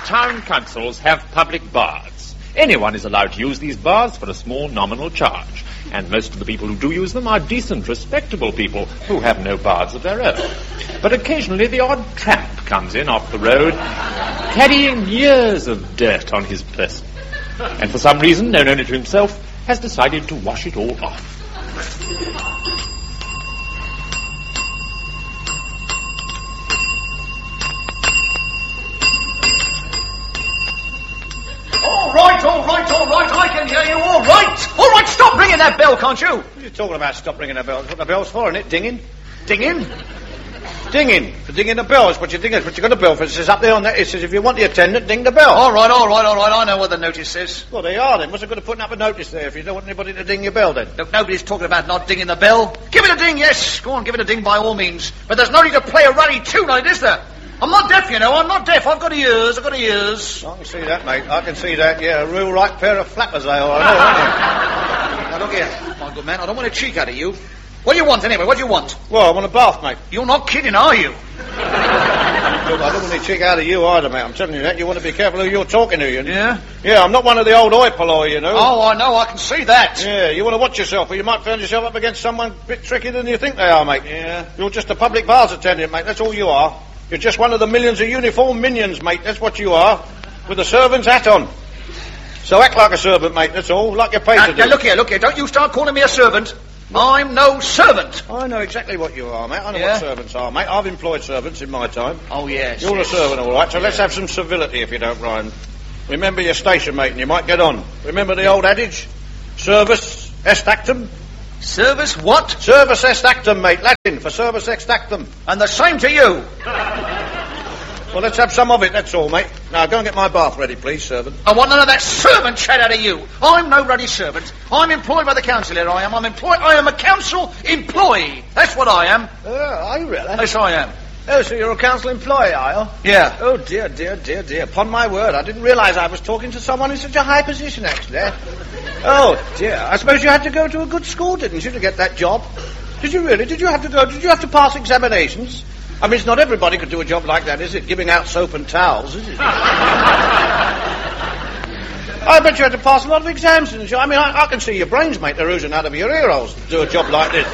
town councils have public baths. Anyone is allowed to use these baths for a small nominal charge. And most of the people who do use them are decent, respectable people who have no baths of their own. But occasionally the odd tramp comes in off the road, carrying years of dirt on his person. And for some reason, known only to himself, has decided to wash it all off. All right, I can hear you, all right, stop ringing that bell, can't you? What are you talking about, stop ringing that bell? That's what the bell's for, isn't it? Dinging? Dinging? Dinging. For dinging the bell is what you ding it. What you got a bell for? It says up there on that, it says if you want the attendant, ding the bell. All right, I know what the notice says. Well, they are then. What's the good of putting up a notice there if you don't want anybody to ding your bell then? Look, nobody's talking about not dinging the bell. Give it a ding, yes. Go on, give it a ding by all means. But there's no need to play a ruddy tune on it, is there? I'm not deaf, you know. I'm not deaf. I've got ears. I can see that, mate. I can see that. Yeah, a real right pair of flappers they are, I know, aren't they? Now, look here, my good man. I don't want a cheek out of you. What do you want, anyway? What do you want? Well, I want a bath, mate. You're not kidding, are you? Look, I don't want any cheek out of you either, mate. I'm telling you that. You want to be careful who you're talking to, you know? Yeah? Yeah, I'm not one of the old oi polloi, you know. Oh, I know. I can see that. Yeah, you want to watch yourself, or you might find yourself up against someone a bit trickier than you think they are, mate. Yeah. You're just a public baths attendant, mate. That's all you are. You're just one of the millions of uniformed minions, mate. That's what you are, with a servant's hat on. So act like a servant, mate. That's all, like you're paid to do. Now, look here. Don't you start calling me a servant. I'm no servant. I know exactly what you are, mate. I know what servants are, mate. I've employed servants in my time. Oh, yes. You're a servant, all right, so let's have some civility if you don't mind. Remember your station, mate, and you might get on. Remember the old adage? Servus est actum? Service what? Servus est actum, mate. Latin for servus est actum. And the same to you. Well, let's have some of it, that's all, mate. Now, go and get my bath ready, please, servant. I want none of that servant chat out of you. I'm no ruddy servant. I'm employed by the council here, I am. I am a council employee. That's what I am. Are you really? Yes, I am. Oh, so you're a council employee, are you? Yeah. Oh, dear. Upon my word, I didn't realise I was talking to someone in such a high position, actually. Oh, dear. I suppose you had to go to a good school, didn't you, to get that job? Did you really? Did you have to pass examinations? I mean, it's not everybody could do a job like that, is it? Giving out soap and towels, is it? I bet you had to pass a lot of exams, didn't you? I mean, I can see your brains, mate. They're oozing out of your ear holes to do a job like this.